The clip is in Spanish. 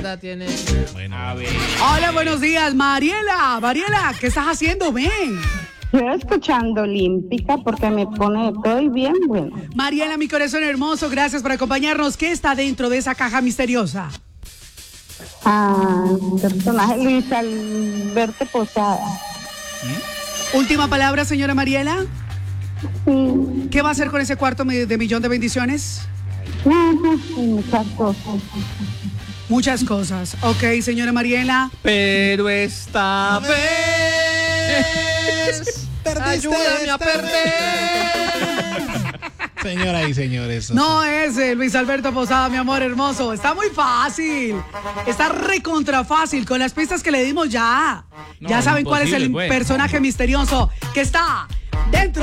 Tiene... Bueno, a ver. Hola, buenos días, Mariela. Mariela, ¿qué estás haciendo? Ven. Estoy escuchando Olímpica porque me pone todo bien bueno. Mariela, mi corazón hermoso, gracias por acompañarnos. ¿Qué está dentro de esa caja misteriosa? Personaje Luis Alberto Posada. Última palabra, señora Mariela. Sí, ¿Qué va a hacer con ese cuarto de millón de bendiciones? muchas cosas. Muchas cosas. Ok, señora Mariela. Pero esta vez ayúdame a perder. señoras y señores. No es Luis Alberto Posada, mi amor hermoso. Está muy fácil. Está recontra fácil con las pistas que le dimos ya. No, Ya saben cuál es el imposible, pues. personaje misterioso que está dentro